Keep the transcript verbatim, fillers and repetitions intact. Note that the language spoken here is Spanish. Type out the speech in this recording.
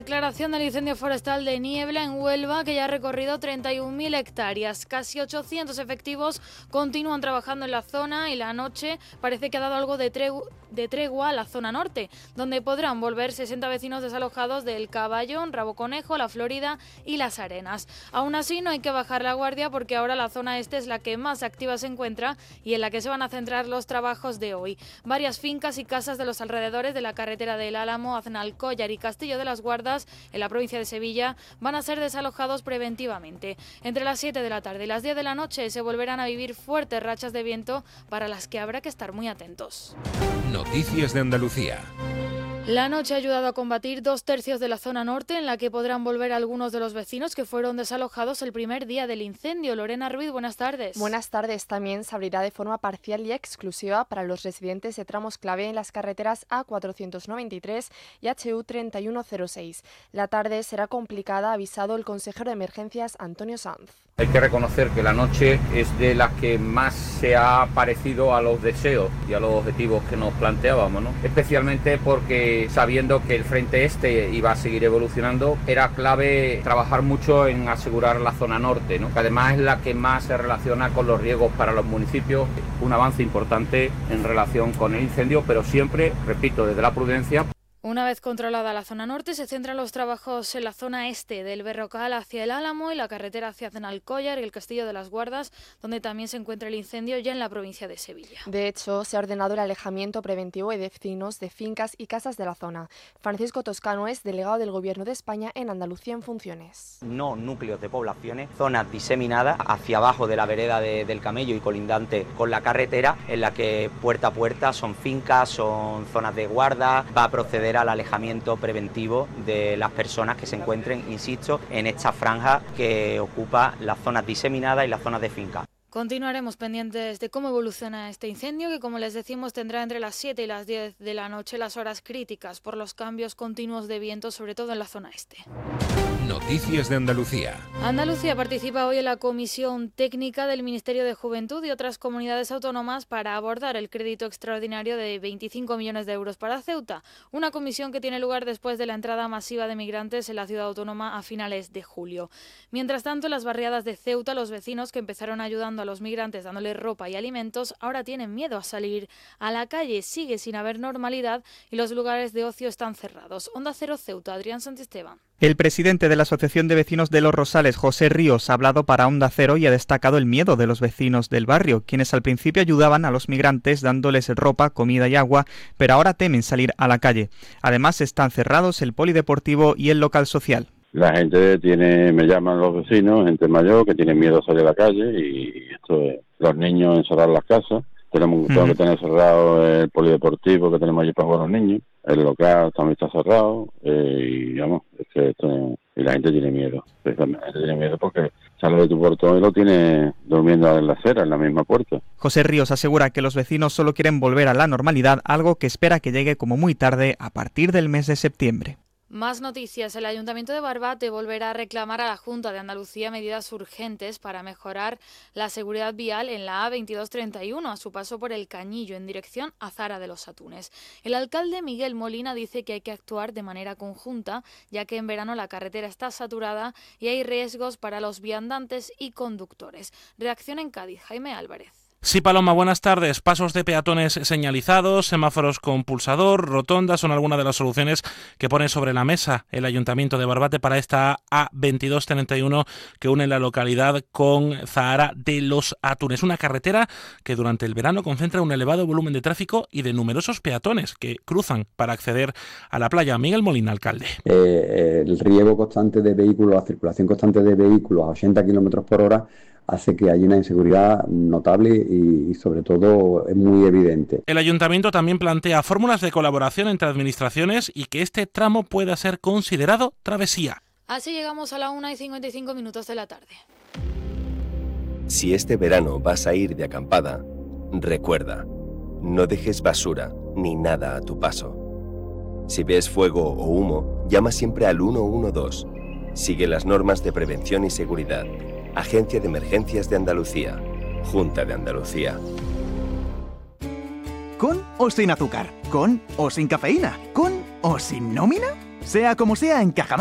Declaración del incendio forestal de Niebla en Huelva, que ya ha recorrido treinta y un mil hectáreas. Casi ochocientos efectivos continúan trabajando en la zona y la noche parece que ha dado algo de, tregu- de tregua a la zona norte, donde podrán volver sesenta vecinos desalojados del Caballón, Rabo Conejo, La Florida y Las Arenas. Aún así, no hay que bajar la guardia porque ahora la zona este es la que más activa se encuentra y en la que se van a centrar los trabajos de hoy. Varias fincas y casas de los alrededores de la carretera del Álamo, Aznalcóllar y Castillo de las Guardas en la provincia de Sevilla van a ser desalojados preventivamente. Entre las siete de la tarde y las diez de la noche se volverán a vivir fuertes rachas de viento para las que habrá que estar muy atentos. Noticias de Andalucía. La noche ha ayudado a combatir dos tercios de la zona norte, en la que podrán volver algunos de los vecinos que fueron desalojados el primer día del incendio. Lorena Ruiz, buenas tardes. Buenas tardes. También se abrirá de forma parcial y exclusiva para los residentes de tramos clave en las carreteras A cuatrocientos noventa y tres y H U treinta y uno cero seis. La tarde será complicada, ha avisado el consejero de emergencias Antonio Sanz. Hay que reconocer que la noche es de las que más se ha parecido a los deseos y a los objetivos que nos planteábamos, ¿no? Especialmente porque, sabiendo que el frente este iba a seguir evolucionando, era clave trabajar mucho en asegurar la zona norte, ¿no? Que además es la que más se relaciona con los riesgos para los municipios. Un avance importante en relación con el incendio, pero siempre, repito, desde la prudencia. Una vez controlada la zona norte, se centran los trabajos en la zona este, del Berrocal hacia el Álamo y la carretera hacia Aznalcóllar y el Castillo de las Guardas, donde también se encuentra el incendio, ya en la provincia de Sevilla. De hecho, se ha ordenado el alejamiento preventivo de vecinos de fincas y casas de la zona. Francisco Toscano es delegado del Gobierno de España en Andalucía en funciones. No núcleos de poblaciones, zonas diseminadas hacia abajo de la vereda de, del Camello y colindante con la carretera, en la que puerta a puerta son fincas, son zonas de guarda. Va a proceder al alejamiento preventivo de las personas que se encuentren, insisto, en esta franja que ocupa las zonas diseminadas y las zonas de finca. Continuaremos pendientes de cómo evoluciona este incendio, que, como les decimos, tendrá entre las siete y las diez de la noche las horas críticas por los cambios continuos de viento, sobre todo en la zona este. Noticias de Andalucía. Andalucía participa hoy en la comisión técnica del Ministerio de Juventud y otras comunidades autónomas para abordar el crédito extraordinario de veinticinco millones de euros para Ceuta, una comisión que tiene lugar después de la entrada masiva de migrantes en la ciudad autónoma a finales de julio. Mientras tanto, en las barriadas de Ceuta, los vecinos que empezaron ayudando a los migrantes dándoles ropa y alimentos ahora tienen miedo a salir a la calle. Sigue sin haber normalidad y los lugares de ocio están cerrados. Onda Cero Ceuta, Adrián Santisteban. El presidente de la Asociación de Vecinos de Los Rosales, José Ríos, ha hablado para Onda Cero y ha destacado el miedo de los vecinos del barrio, quienes al principio ayudaban a los migrantes dándoles ropa, comida y agua, pero ahora temen salir a la calle. Además, están cerrados el polideportivo y el local social. La gente tiene, me llaman los vecinos, gente mayor que tiene miedo a salir a la calle, y esto es, los niños encerrar las casas. Tenemos uh-huh. que tener cerrado el polideportivo que tenemos allí para jugar a los niños. El local también está cerrado, eh, y vamos, es que esto, y la gente tiene miedo. La gente tiene miedo porque sale de tu portón y lo tiene durmiendo en la acera, en la misma puerta. José Ríos asegura que los vecinos solo quieren volver a la normalidad, algo que espera que llegue como muy tarde a partir del mes de septiembre. Más noticias. El Ayuntamiento de Barbate volverá a reclamar a la Junta de Andalucía medidas urgentes para mejorar la seguridad vial en la A veintidós treinta y uno a su paso por el Cañillo en dirección a Zara de los Atunes. El alcalde Miguel Molina dice que hay que actuar de manera conjunta, ya que en verano la carretera está saturada y hay riesgos para los viandantes y conductores. Reacción en Cádiz, Jaime Álvarez. Sí, Paloma, buenas tardes. Pasos de peatones señalizados, semáforos con pulsador, rotondas son algunas de las soluciones que pone sobre la mesa el Ayuntamiento de Barbate para esta A veintidós treinta y uno que une la localidad con Zahara de los Atunes. Una carretera que durante el verano concentra un elevado volumen de tráfico y de numerosos peatones que cruzan para acceder a la playa. Miguel Molina, alcalde. Eh, el riego constante de vehículos, la circulación constante de vehículos a ochenta kilómetros por hora hace que haya una inseguridad notable y, y sobre todo es muy evidente. El Ayuntamiento también plantea fórmulas de colaboración entre administraciones y que este tramo pueda ser considerado travesía. Así llegamos a la una y cincuenta y cinco minutos de la tarde. Si este verano vas a ir de acampada, recuerda, no dejes basura ni nada a tu paso. Si ves fuego o humo, llama siempre al uno uno dos. Sigue las normas de prevención y seguridad. Agencia de Emergencias de Andalucía. Junta de Andalucía. ¿Con o sin azúcar? ¿Con o sin cafeína? ¿Con o sin nómina? Sea como sea, en Caja